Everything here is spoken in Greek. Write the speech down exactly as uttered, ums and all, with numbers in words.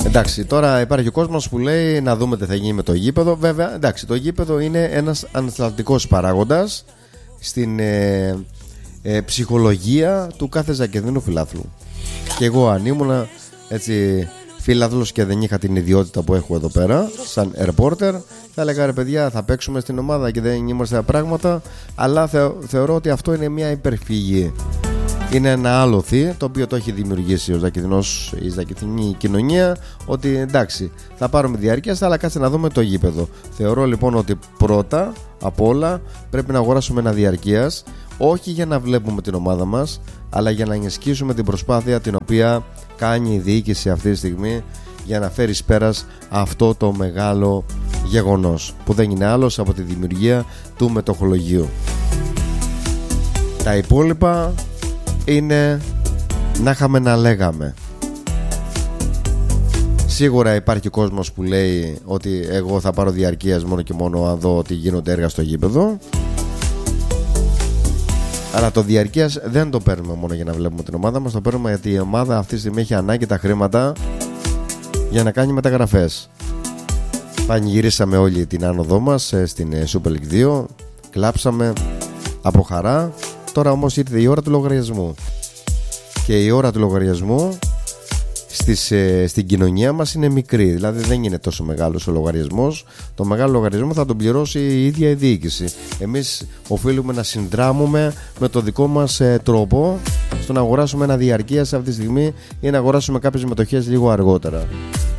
Εντάξει, τώρα υπάρχει ο κόσμος που λέει να δούμε τι θα γίνει με το γήπεδο. Βέβαια, εντάξει, το γήπεδο είναι ένας ανασταλτικός παράγοντας στην ε, ε, ψυχολογία του κάθε Ζακεδίνου φιλάθλου. Και εγώ αν ήμουνα έτσι φίλαθλος και δεν είχα την ιδιότητα που έχω εδώ πέρα σαν reporter, θα έλεγα ρε παιδιά, θα παίξουμε στην ομάδα και δεν είμαστε τα πράγματα. Αλλά θεω, θεωρώ ότι αυτό είναι μια υπερφυγή. Είναι ένα άλοθη το οποίο το έχει δημιουργήσει ο Ζακεδινός, η Ζακεδινή κοινωνία, ότι εντάξει, θα πάρουμε διάρκεια, αλλά κάτσε να δούμε το γήπεδο. Θεωρώ λοιπόν ότι πρώτα απ' όλα πρέπει να αγοράσουμε ένα διαρκείας, όχι για να βλέπουμε την ομάδα μας, αλλά για να ενισχύσουμε την προσπάθεια την οποία κάνει η διοίκηση αυτή τη στιγμή για να φέρει πέρας αυτό το μεγάλο γεγονός, που δεν είναι άλλος από τη δημιουργία του μετοχολογίου. Τα υπόλοιπα είναι να είχαμε να λέγαμε. Σίγουρα υπάρχει κόσμος που λέει ότι εγώ θα πάρω διαρκείας μόνο και μόνο αν δω ότι γίνονται έργα στο γήπεδο. Αλλά το διαρκείας δεν το παίρνουμε μόνο για να βλέπουμε την ομάδα μας, το παίρνουμε γιατί η ομάδα αυτή τη στιγμή έχει ανάγκη τα χρήματα για να κάνει μεταγραφές. Πανηγυρίσαμε όλη την άνοδό μας στην Super League δύο, κλάψαμε από χαρά. Τώρα όμως ήρθε η ώρα του λογαριασμού. Και η ώρα του λογαριασμού στις, ε, στην κοινωνία μας είναι μικρή. Δηλαδή δεν είναι τόσο μεγάλος ο λογαριασμός. Το μεγάλο λογαριασμό θα τον πληρώσει η ίδια η διοίκηση. Εμείς οφείλουμε να συνδράμουμε με το δικό μας ε, τρόπο στο να αγοράσουμε ένα διαρκείας αυτή τη στιγμή ή να αγοράσουμε κάποιες μετοχές λίγο αργότερα.